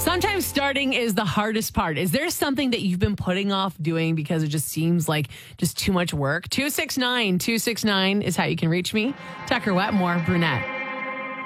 Sometimes starting is the hardest part. Is there something that you've been putting off doing because it just seems like just too much work? 269 269 is how you can reach me. Tucker Wetmore, Brunette.